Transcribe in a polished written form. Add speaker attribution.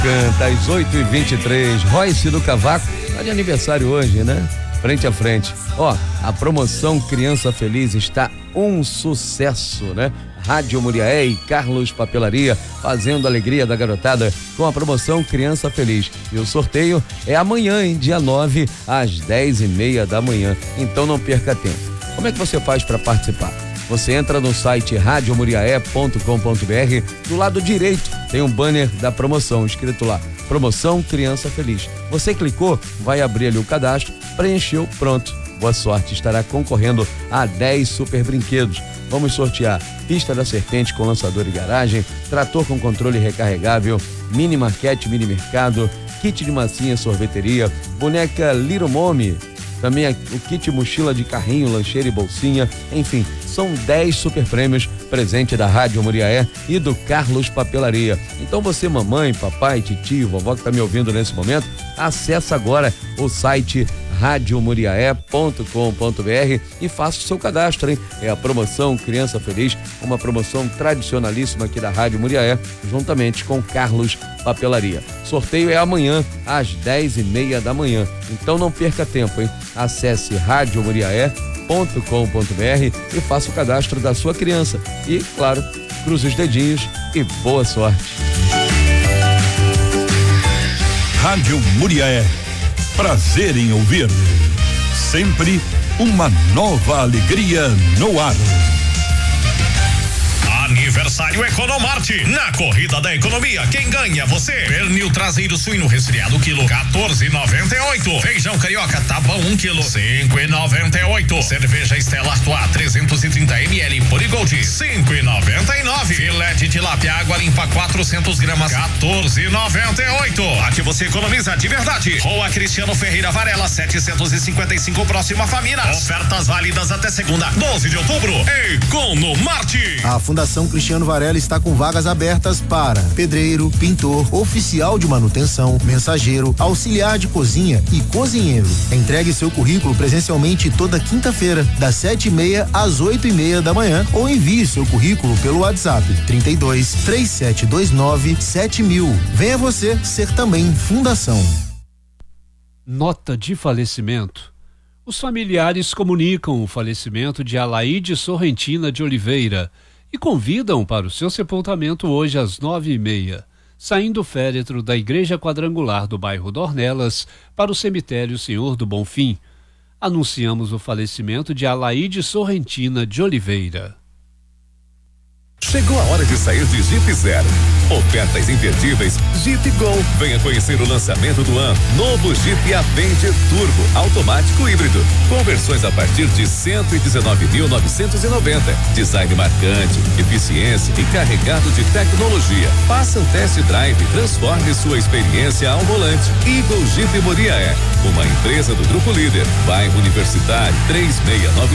Speaker 1: Canta às 8h23. Royce do Cavaco, tá de aniversário hoje, né? Frente a frente. Ó, a promoção Criança Feliz está um sucesso, né? Rádio Muriaé e Carlos Papelaria fazendo a alegria da garotada com a promoção Criança Feliz. E o sorteio é amanhã, hein? Dia 9, às 10h30 da manhã. Então não perca tempo. Como é que você faz para participar? Você entra no site radiomuriaé.com.br, do lado direito tem um banner da promoção, escrito lá, promoção Criança Feliz. Você clicou, vai abrir ali o cadastro, preencheu, pronto. Boa sorte, estará concorrendo a 10 super brinquedos. Vamos sortear pista da serpente com lançador e garagem, trator com controle recarregável, mini marquete, mini mercado, kit de massinha sorveteria, boneca Little Mommy, também o kit mochila de carrinho, lancheira e bolsinha, enfim, são 10 super prêmios, presente da Rádio Muriaé e do Carlos Papelaria. Então você, mamãe, papai, titio, vovó que tá me ouvindo nesse momento, acessa agora o site radiomuriaé.com.br e faça o seu cadastro, hein? É a promoção Criança Feliz, uma promoção tradicionalíssima aqui da Rádio Muriaé, juntamente com Carlos Papelaria. Sorteio é amanhã, às 10h30 da manhã. Então não perca tempo, hein? Acesse radiomuriaé.com.br e faça o cadastro da sua criança. E, claro, cruze os dedinhos e boa sorte.
Speaker 2: Rádio Muriaé. Prazer em ouvir. Sempre uma nova alegria no ar.
Speaker 3: Aniversário Economarte. Na corrida da economia, quem ganha? Você. Pernil traseiro suíno resfriado, quilo 14,98. Feijão carioca tá bom, 1 quilo 5,98. Cerveja Stella Artois 330 ml Purigold 5,99. Filé de tilápia água limpa 400 gramas 14,98. Aqui você economiza de verdade. Rua Cristiano Ferreira Varela 755, próxima Família. Ofertas válidas até segunda, 12 de outubro. Economarte.
Speaker 4: A Fundação Cristiano Varela está com vagas abertas para pedreiro, pintor, oficial de manutenção, mensageiro, auxiliar de cozinha e cozinheiro. Entregue seu currículo presencialmente toda quinta-feira, das 7h30 às 8h30 da manhã, ou envie seu currículo pelo WhatsApp 32 3729 7000. Venha você ser também Fundação.
Speaker 5: Nota de falecimento. Os familiares comunicam o falecimento de Alaide Sorrentina de Oliveira e convidam para o seu sepultamento hoje às 9h30, saindo o féretro da Igreja Quadrangular do bairro Dornelas para o cemitério Senhor do Bonfim. Anunciamos o falecimento de Alaide Sorrentina de Oliveira.
Speaker 6: Chegou a hora de sair de Jeep Zero. Ofertas imperdíveis Jeep Go. Venha conhecer o lançamento do ano. Novo Jeep Avenger Turbo, automático híbrido. Conversões a partir de 119.990. Design marcante, eficiência e carregado de tecnologia. Faça um test drive e transforme sua experiência ao volante. Eagle Jeep Muriaé, uma empresa do Grupo Líder. Bairro Universitário 369